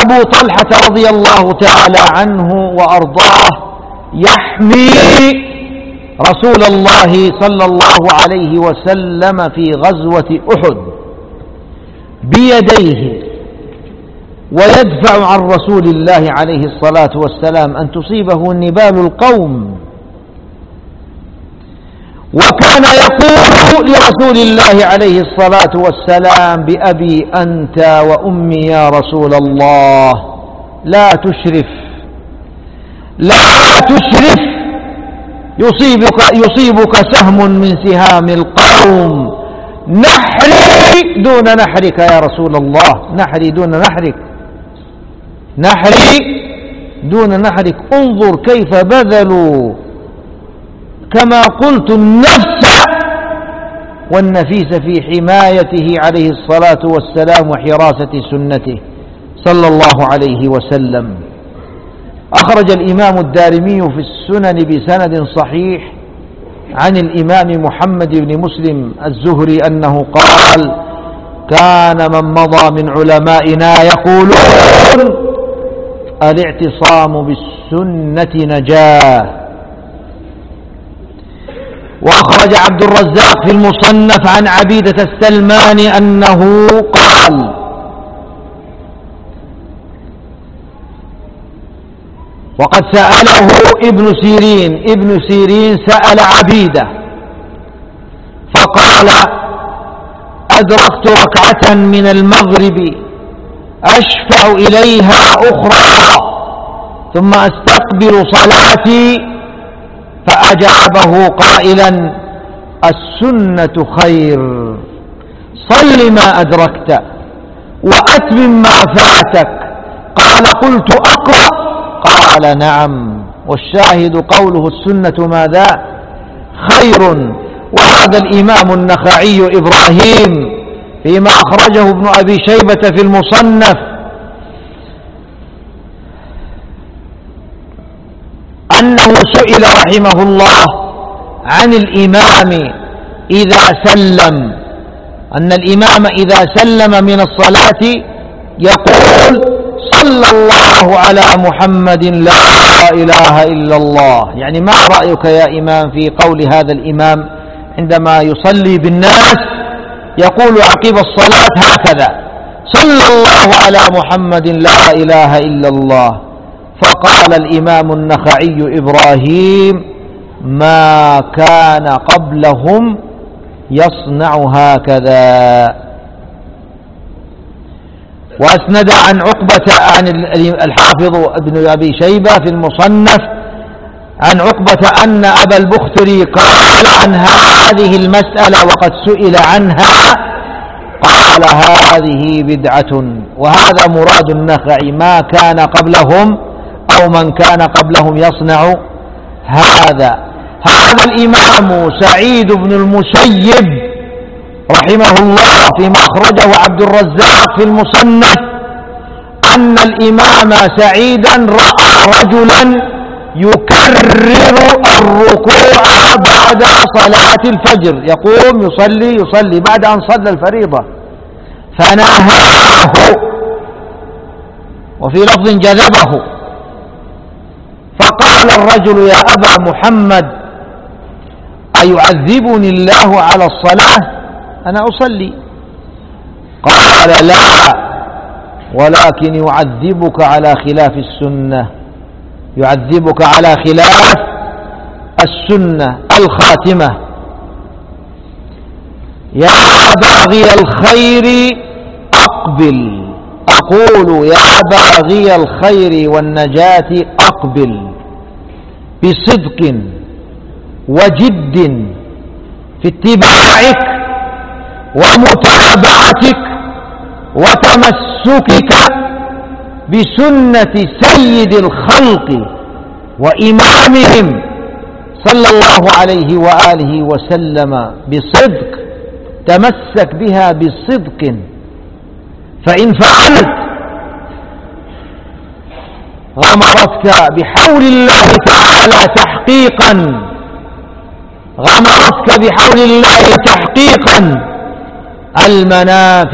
أبو طلحة رضي الله تعالى عنه وأرضاه يحمي رسول الله صلى الله عليه وسلم في غزوة أحد بيديه، ويدفع عن رسول الله عليه الصلاة والسلام أن تصيبه نبال القوم. وكان يقول لرسول الله عليه الصلاة والسلام: بأبي أنت وأمي يا رسول الله، لا تشرف، لا تشرف، يصيبك سهم من سهام القوم، نحري دون نحرك يا رسول الله، نحري دون نحرك، نحري دون نحرك. انظر كيف بذلوا كما قلت النفس والنفيس في حمايته عليه الصلاة والسلام وحراسة سنته صلى الله عليه وسلم. أخرج الإمام الدارمي في السنن بسند صحيح عن الإمام محمد بن مسلم الزهري أنه قال: كان من مضى من علمائنا يقولون: الاعتصام بالسنة نجاة. وأخرج عبد الرزاق في المصنف عن عبيدة السلماني أنه قال: وقد سأله ابن سيرين سأل عبيدة فقال: أدركت ركعة من المغرب أشفع إليها أخرى ثم أستقبل صلاتي، فأجابه قائلا: السنة خير، صل ما أدركت وأتمم ما فاتك. قال: قلت أقرأ؟ قال: نعم. والشاهد قوله السنة ماذا؟ خير. وهذا الإمام النخعي إبراهيم فيما أخرجه ابن أبي شيبة في المصنف أنه سئل رحمه الله عن الإمام إذا سلم، أن الإمام إذا سلم من الصلاة يقول: صلى الله على محمد لا إله إلا الله. يعني ما رأيك يا إمام في قول هذا الإمام عندما يصلي بالناس يقول عقب الصلاة هكذا: صلى الله على محمد لا إله إلا الله؟ فقال الإمام النخعي إبراهيم: ما كان قبلهم يصنع هكذا. وأسند عن عقبة عن الحافظ ابن أبي شيبة في المصنف عن عقبة أن أبا البختري قال عن هذه المسألة وقد سئل عنها، قال: هذه بدعة. وهذا مراد النخعي: ما كان قبلهم أو من كان قبلهم يصنع هذا. هذا الإمام سعيد بن المسيب رحمه الله فيما أخرجه عبد الرزاق في المصنف أن الإمام سعيدا رأى رجلا يكرر الركوع بعد صلاة الفجر، يقوم يصلي بعد أن صلى الفريضة، فنهاه، وفي لفظ جذبه، فقال الرجل: يا أبا محمد، أيعذبني الله على الصلاة؟ أنا أصلي. قال: لا، ولكن يعذبك على خلاف السنة، يعذبك على خلاف السنة. الخاتمة: يا باغي الخير أقبل، أقول يا باغي الخير والنجاة أقبل بصدق وجد في اتباعك ومتابعتك وتمسكك بسنة سيد الخلق وإمامهم صلى الله عليه وآله وسلم بصدق، تمسك بها بصدق. فإن فعلت غمرتك بحول الله تعالى تحقيقا، غمرتك بحول الله تحقيقا المنافع